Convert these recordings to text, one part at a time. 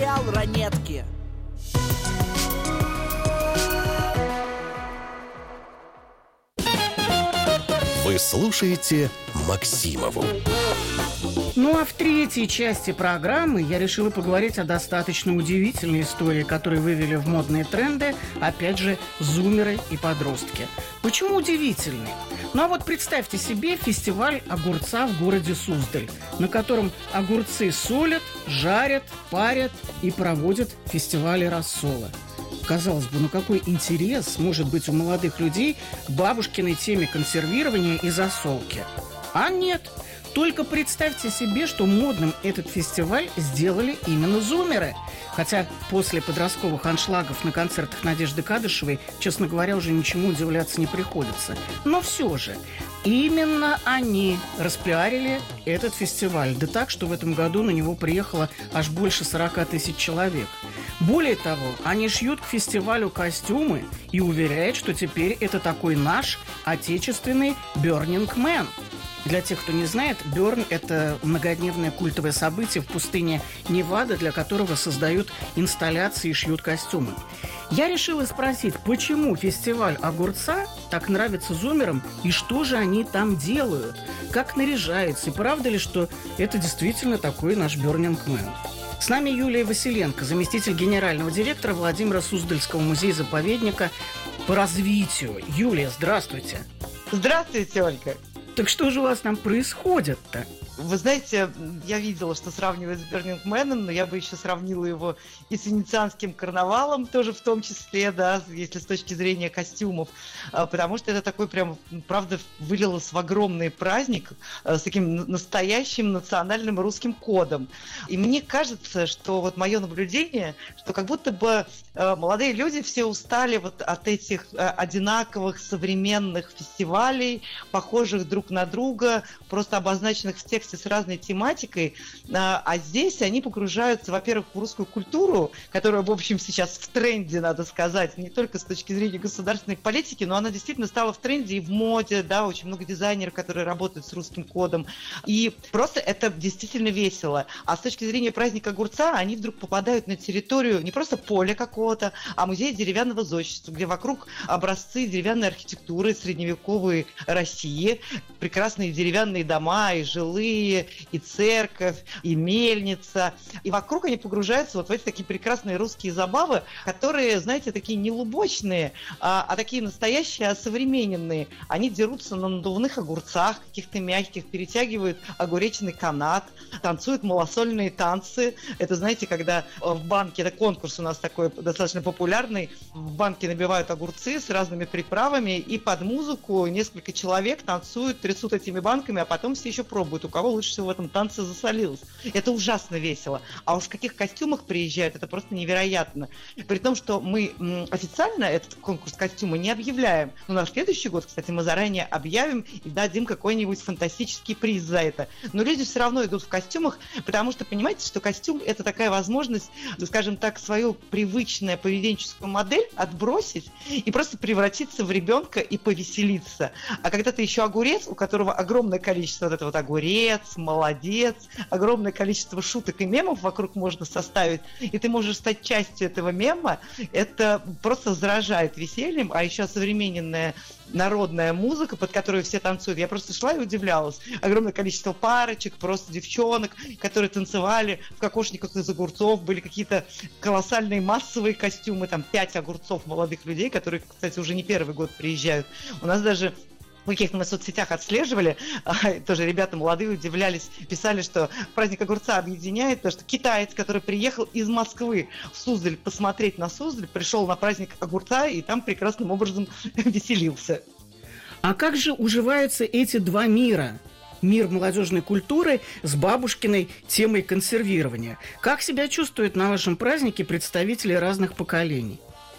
сериал «Ранетки». Вы слушаете Максимову. Ну а в третьей части программы я решила поговорить о достаточно удивительной истории, которую вывели в модные тренды, опять же, зумеры и подростки. Почему удивительный? Ну а вот представьте себе фестиваль огурца в городе Суздаль, на котором огурцы солят, жарят, парят и проводят фестивали рассола. Казалось бы, ну какой интерес может быть у молодых людей к бабушкиной теме консервирования и засолки? А нет! Только представьте себе, что модным этот фестиваль сделали именно зумеры. Хотя после подростковых аншлагов на концертах Надежды Кадышевой, честно говоря, уже ничему удивляться не приходится. Но все же, именно они распиарили этот фестиваль. Да так, что в этом году на него приехало аж больше 40 тысяч человек. Более того, они шьют к фестивалю костюмы и уверяют, что теперь это такой наш отечественный Burning Man. Для тех, кто не знает, Бёрн – это многодневное культовое событие в пустыне Невада, для которого создают инсталляции и шьют костюмы. Я решила спросить, почему фестиваль огурца так нравится зумерам и что же они там делают, как наряжаются, и правда ли, что это действительно такой наш Burning Man. С нами Юлия Василенко, заместитель генерального директора Владимира Суздальского музея-заповедника по развитию. Юлия, здравствуйте. Здравствуйте, Ольга. Так что же у вас там происходит-то? Вы знаете, я видела, что сравнивают с Burning Man, но я бы еще сравнила его и с венецианским карнавалом, тоже в том числе, да, если с точки зрения костюмов, потому что это такой прям, правда, вылилось в огромный праздник с таким настоящим национальным русским кодом. И мне кажется, что вот мое наблюдение, что как будто бы молодые люди все устали вот от этих одинаковых современных фестивалей, похожих друг на друга, просто обозначенных в тексте с разной тематикой, а здесь они погружаются, во-первых, в русскую культуру, которая, в общем, сейчас в тренде, надо сказать, не только с точки зрения государственной политики, но она действительно стала в тренде и в моде, да, очень много дизайнеров, которые работают с русским кодом, и просто это действительно весело. А с точки зрения праздника огурца, они вдруг попадают на территорию не просто поля какого-то, а музея деревянного зодчества, где вокруг образцы деревянной архитектуры средневековой России, прекрасные деревянные дома и жилые, и церковь, и мельница. И вокруг они погружаются вот в эти такие прекрасные русские забавы, которые, знаете, такие не лубочные, а такие настоящие, осовремененные. Они дерутся на надувных огурцах, каких-то мягких, перетягивают огуречный канат, танцуют малосольные танцы. Это, знаете, когда в банке, это конкурс у нас такой достаточно популярный, в банке набивают огурцы с разными приправами, и под музыку несколько человек танцуют, трясут этими банками, а потом все еще пробуют, у кого лучше всего в этом танце засолилось. Это ужасно весело. А уж в каких костюмах приезжают, это просто невероятно. При том, что мы официально этот конкурс костюма не объявляем. Но на следующий год, кстати, мы заранее объявим и дадим какой-нибудь фантастический приз за это. Но люди все равно идут в костюмах, потому что, понимаете, что костюм – это такая возможность, скажем так, свою привычную поведенческую модель отбросить и просто превратиться в ребенка и повеселиться. А когда ты еще огурец, у которого огромное количество вот этого вот огурец, молодец, огромное количество шуток и мемов вокруг можно составить, и ты можешь стать частью этого мема, это просто заражает весельем, а еще современная народная музыка, под которую все танцуют. Я просто шла и удивлялась. Огромное количество парочек, просто девчонок, которые танцевали в кокошниках из огурцов, были какие-то колоссальные массовые костюмы, там 5 огурцов молодых людей, которые, кстати, уже не первый год приезжают. У нас даже в каких-то мы соцсетях отслеживали, тоже ребята молодые удивлялись, писали, что праздник огурца объединяет, то, что китаец, который приехал из Москвы в Суздаль посмотреть на Суздаль, пришел на праздник огурца и там прекрасным образом веселился. А как же уживаются эти два мира? Мир молодежной культуры с бабушкиной темой консервирования. Как себя чувствуют на вашем празднике представители разных поколений?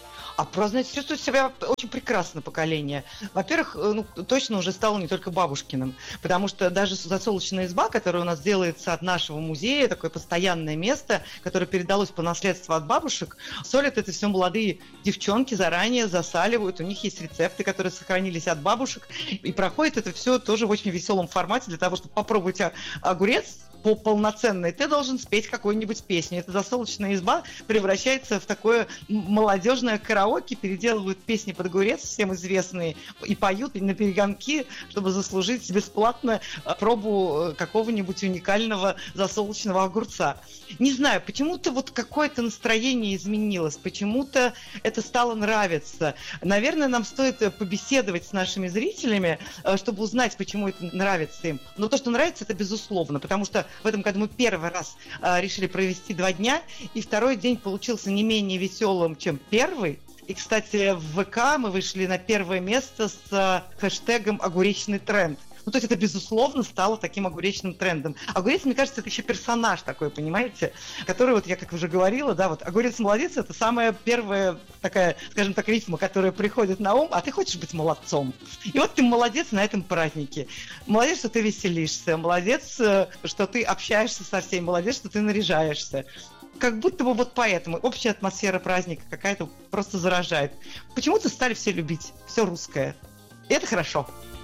А праздновать чувствует себя очень прекрасно поколение. Во-первых, точно уже стало не только бабушкиным, потому что даже засолочная изба, которая у нас делается от нашего музея, такое постоянное место, которое передалось по наследству от бабушек, солят это все молодые девчонки, заранее засаливают, у них есть рецепты, которые сохранились от бабушек, и проходит это все тоже в очень веселом формате для того, чтобы попробовать огурец, полноценной, ты должен спеть какую-нибудь песню. Эта «Засолочная изба» превращается в такое молодежное караоке, переделывают песни под огурец, всем известные, и поют на перегонки, чтобы заслужить бесплатно пробу какого-нибудь уникального засолочного огурца. Не знаю, почему-то вот какое-то настроение изменилось, почему-то это стало нравиться. Наверное, нам стоит побеседовать с нашими зрителями, чтобы узнать, почему это нравится им. Но то, что нравится, это безусловно, потому что в этом году мы первый раз решили провести 2 дня, и второй день получился не менее веселым, чем первый. И, кстати, в ВК мы вышли на первое место с хэштегом «Огуречный тренд». Ну, то есть это, безусловно, стало таким огуречным трендом. Огурец, мне кажется, это еще персонаж такой, понимаете, который, вот я как уже говорила, да, вот огурец-молодец — это самая первая такая, скажем так, рифма, которая приходит на ум, а ты хочешь быть молодцом. И вот ты молодец на этом празднике. Молодец, что ты веселишься, молодец, что ты общаешься со всеми, молодец, что ты наряжаешься. Как будто бы вот поэтому общая атмосфера праздника какая-то просто заражает. Почему-то стали все любить, все русское. И это хорошо.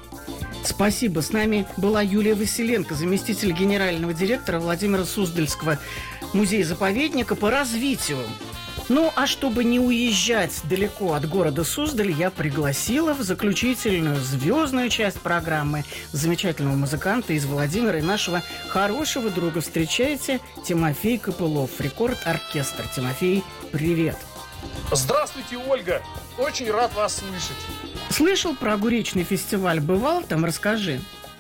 Спасибо. С нами была Юлия Василенко, заместитель генерального директора Владимира Суздальского музея-заповедника по развитию. Ну, а чтобы не уезжать далеко от города Суздаль, я пригласила в заключительную звездную часть программы замечательного музыканта из Владимира и нашего хорошего друга. Встречайте, Тимофей Копылов, рекорд-оркестр. Тимофей, привет. Здравствуйте, Ольга. Очень рад вас слышать. Слышал про огуречный фестиваль? Бывал там? Расскажи.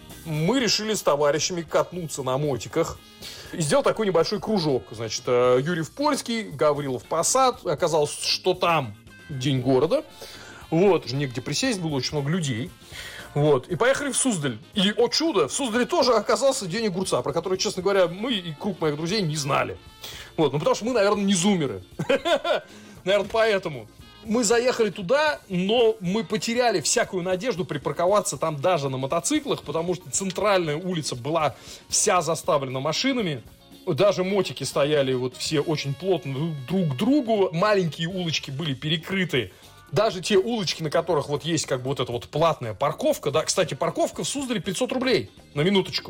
Мы решили с товарищами катнуться на мотиках и сделал такой небольшой кружок. Значит, Юрьев Польский, Гаврилов Посад. Оказалось, что там День города. Вот, негде присесть, было очень много людей. Вот, и поехали в Суздаль. И, о чудо, в Суздале тоже оказался День огурца, про который, честно говоря, мы и круг моих друзей не знали. Вот, ну потому что мы, наверное, не зумеры. Наверное, поэтому. Мы заехали туда, но мы потеряли всякую надежду припарковаться там даже на мотоциклах, потому что центральная улица была вся заставлена машинами. Даже мотики стояли вот все очень плотно друг к другу. Маленькие улочки были перекрыты. Даже те улочки, на которых вот есть как бы вот эта вот платная парковка. Да, кстати, парковка в Суздале 500 рублей на минуточку.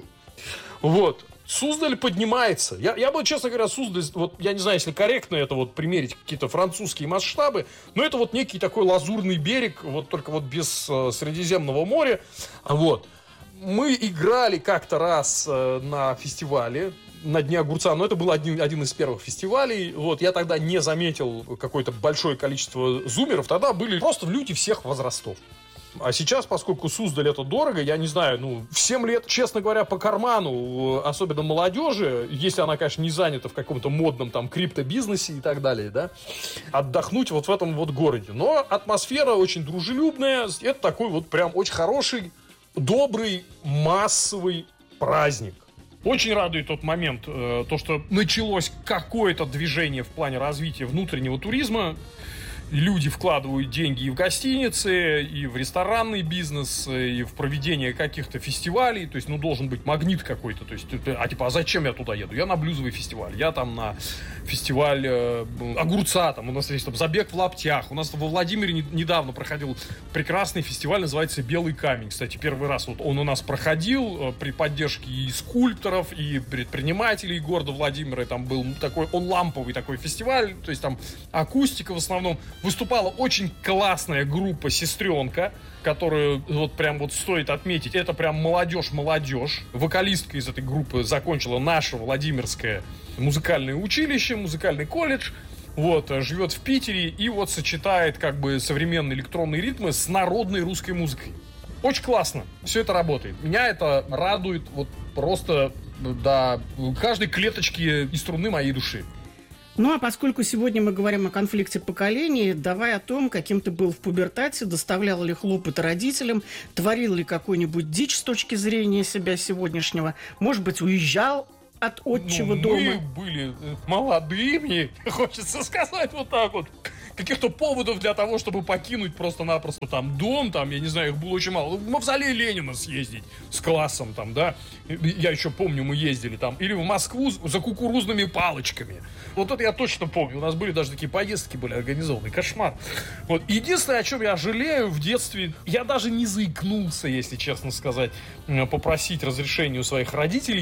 Вот. Суздаль поднимается. Я бы, честно говоря, Суздаль, вот я не знаю, если корректно это вот примерить какие-то французские масштабы, но это вот некий такой лазурный берег, вот только вот без Средиземного моря. Вот. Мы играли как-то раз на фестивале на Дне огурца, но это был один из первых фестивалей. Вот, я тогда не заметил какое-то большое количество зумеров, тогда были просто люди всех возрастов. А сейчас, поскольку Суздаль это дорого, я не знаю, всем лет, честно говоря, по карману, особенно молодежи, если она, конечно, не занята в каком-то модном там криптобизнесе и так далее, да, отдохнуть вот в этом вот городе. Но атмосфера очень дружелюбная, это такой вот прям очень хороший, добрый, массовый праздник. Очень радует тот момент, то, что началось какое-то движение в плане развития внутреннего туризма. Люди вкладывают деньги и в гостиницы, и в ресторанный бизнес, и в проведение каких-то фестивалей. То есть, должен быть магнит какой-то. То есть, а зачем я туда еду? Я на блюзовый фестиваль, я там на фестиваль огурца, там у нас есть там забег в лаптях. У нас во Владимире недавно проходил прекрасный фестиваль, называется «Белый камень». Кстати, первый раз вот он у нас проходил при поддержке и скульпторов, и предпринимателей города Владимира. И там был такой, он ламповый такой фестиваль, то есть там акустика в основном. Выступала очень классная группа «Сестренка», которую вот прям вот стоит отметить. Это прям молодежь. Вокалистка из этой группы закончила наше Владимирское музыкальное училище, музыкальный колледж. Вот, живет в Питере и вот сочетает как бы современные электронные ритмы с народной русской музыкой. Очень классно. Все это работает. Меня это радует вот просто до каждой клеточки и струны моей души. Ну, а поскольку сегодня мы говорим о конфликте поколений, давай о том, каким ты был в пубертате, доставлял ли хлопоты родителям, творил ли какую-нибудь дичь с точки зрения себя сегодняшнего, может быть, уезжал от отчего дома. Мы были молодыми, хочется сказать вот так вот. Каких-то поводов для того, чтобы покинуть просто-напросто там дом, там, я не знаю, их было очень мало. В мавзолей Ленина съездить с классом там, да. Я еще помню, мы ездили там. Или в Москву за кукурузными палочками. Вот это я точно помню. У нас были даже такие поездки были организованы. Кошмар. Вот. Единственное, о чем я жалею в детстве, я даже не заикнулся, если честно сказать, попросить разрешения у своих родителей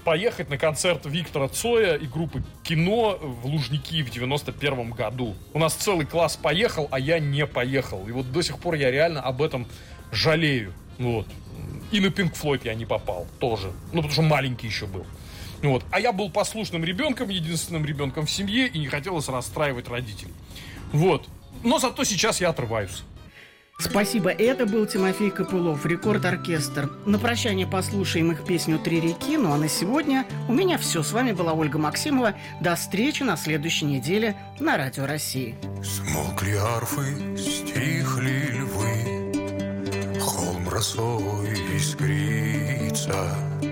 поехать на концерт Виктора Цоя и группы «Кино» в Лужники в 91 году. У нас целый класс поехал, а я не поехал. И вот до сих пор я реально об этом жалею. Вот. И на Pink Floyd я не попал тоже. Ну, потому что маленький еще был. Вот. А я был послушным ребенком, единственным ребенком в семье, и не хотелось расстраивать родителей. Вот. Но зато сейчас я отрываюсь. Спасибо. Это был Тимофей Копылов, Рекорд-оркестр. На прощание послушаем их песню «Три реки». Ну а на сегодня у меня все. С вами была Ольга Максимова. До встречи на следующей неделе на Радио России. Смолкли арфы, стихли львы, холм росой искрится.